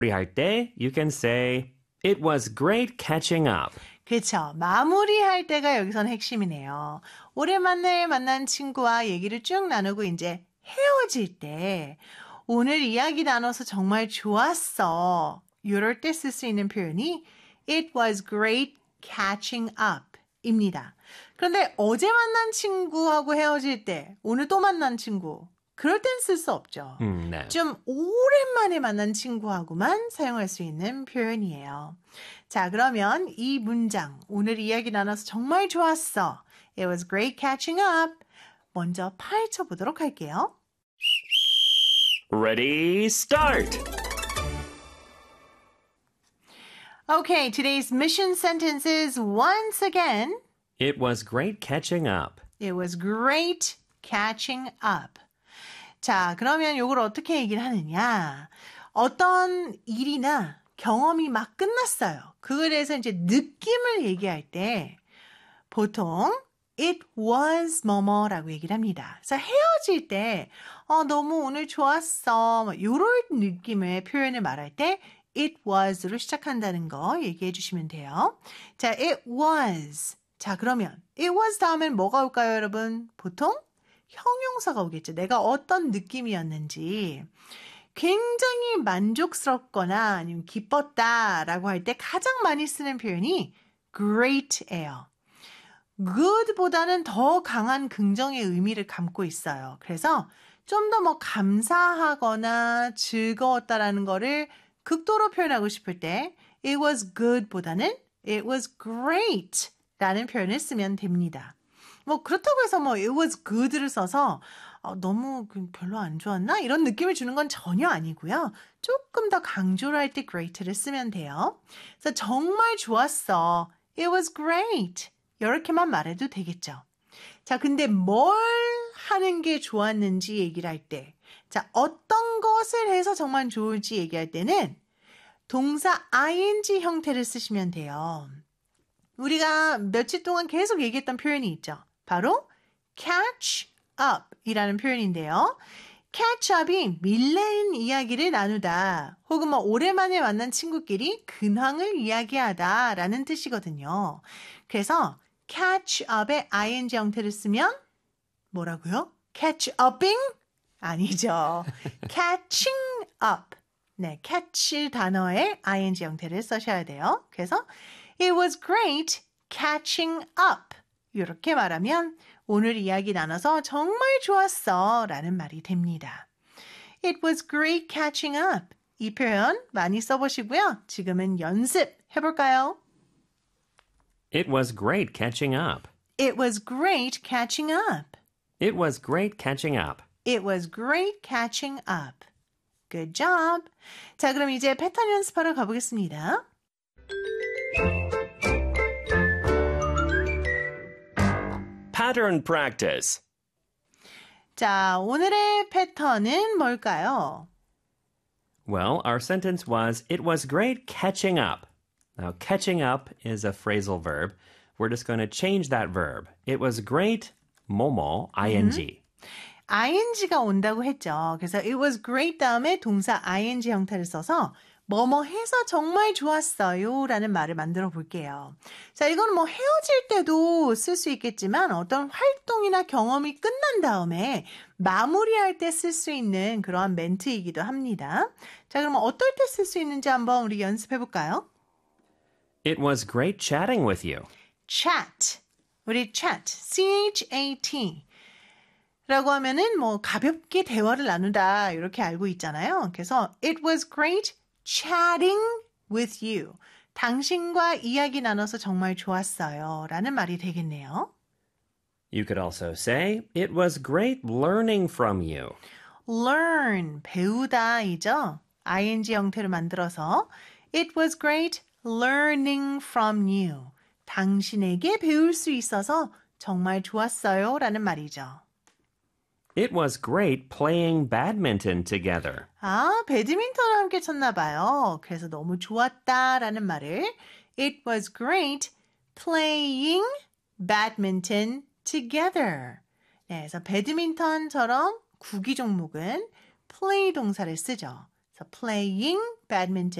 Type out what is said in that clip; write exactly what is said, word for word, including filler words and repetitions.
마무리할 때 you can say It was great catching up. 그렇죠. 마무리할 때가 여기서는 핵심이네요. 오랜만에 만난 친구와 얘기를 쭉 나누고 이제 헤어질 때 오늘 이야기 나눠서 정말 좋았어. 이럴 때 쓸 수 있는 표현이 It was great catching up 입니다. 그런데 어제 만난 친구하고 헤어질 때 오늘 또 만난 친구 그럴 땐 쓸 수 없죠. 음, 네. 좀 오랜만에 만난 친구하고만 사용할 수 있는 표현이에요. 자, 그러면 이 문장 오늘 이야기 나눠서 정말 좋았어. It was great catching up. 먼저 파헤쳐 보도록 할게요. Ready, start! Okay, today's mission sentence is once again. It was great catching up. It was great catching up. 자, 그러면 이걸 어떻게 얘기를 하느냐. 어떤 일이나 경험이 막 끝났어요. 그거에 대해서 이제 느낌을 얘기할 때 보통 it was 뭐뭐라고 얘기를 합니다. 그래서 헤어질 때 어, 너무 오늘 좋았어. 이런 느낌의 표현을 말할 때 it was로 시작한다는 거 얘기해 주시면 돼요. 자, it was. 자, 그러면 it was 다음엔 뭐가 올까요, 여러분? 보통 형용사가 오겠죠. 내가 어떤 느낌이었는지. 굉장히 만족스럽거나 아니면 기뻤다라고 할 때 가장 많이 쓰는 표현이 great예요. good보다는 더 강한 긍정의 의미를 담고 있어요. 그래서 좀 더 뭐 감사하거나 즐거웠다라는 거를 극도로 표현하고 싶을 때 it was good보다는 it was great 라는 표현을 쓰면 됩니다. 뭐 그렇다고 해서 뭐 it was good를 써서 어, 너무 별로 안 좋았나? 이런 느낌을 주는 건 전혀 아니고요. 조금 더 강조를 할 때 great를 쓰면 돼요. 그래서 정말 좋았어. It was great. 이렇게만 말해도 되겠죠. 자, 근데 뭘 하는 게 좋았는지 얘기를 할 때, 자, 어떤 것을 해서 정말 좋을지 얘기할 때는 동사 ing 형태를 쓰시면 돼요. 우리가 며칠 동안 계속 얘기했던 표현이 있죠. 바로 catch up 이라는 표현인데요. catch up이 밀레인 이야기를 나누다 혹은 뭐 오랜만에 만난 친구끼리 근황을 이야기하다 라는 뜻이거든요. 그래서 catch up에 ing 형태를 쓰면 뭐라고요? catch upping? 아니죠. catching up. 네, catch 단어에 ing 형태를 써셔야 돼요. 그래서 It was great catching up. 이렇게 말하면 오늘 이야기 나눠서 정말 좋았어 라는 말이 됩니다. It was great catching up. 이 표현 많이 써보시고요. 지금은 연습해볼까요? It was great catching up. It was great catching up. It was great catching up. It was great catching up. Good job. 자, 그럼 이제 패턴 연습하러 가보겠습니다. Pattern practice. 자, 오늘의 패턴은 뭘까요? Well, our sentence was, it was great catching up. Now, catching up is a phrasal verb. We're just going to change that verb. It was great, 뭐뭐, ing. ing가 온다고 했죠. 그래서 it was great 다음에 동사 ing 형태를 써서 뭐뭐 해서 정말 좋았어요 라는 말을 만들어 볼게요. 자, 이건 뭐 헤어질 때도 쓸 수 있겠지만 어떤 활동이나 경험이 끝난 다음에 마무리할 때 쓸 수 있는 그러한 멘트이기도 합니다. 자, 그럼 어떨 때 쓸 수 있는지 한번 우리 연습해 볼까요? It was great chatting with you. chat. 우리 chat. C-H-A-T. 라고 하면은 뭐 가볍게 대화를 나누다 이렇게 알고 있잖아요. 그래서 it was great chatting with you. 당신과 이야기 나눠서 정말 좋았어요. 라는 말이 되겠네요. You could also say, it was great learning from you. learn, 배우다이죠. ing 형태로 만들어서 it was great learning from you. 당신에게 배울 수 있어서 정말 좋았어요. 라는 말이죠. It was great playing badminton together. 아, 배드민턴을 함께 쳤나 봐요. 그래서 너무 좋았다라는 말을 It was great playing badminton together. 네, 그래서 배드민턴처럼 구기 종목은 play 동사를 쓰죠. playing badminton.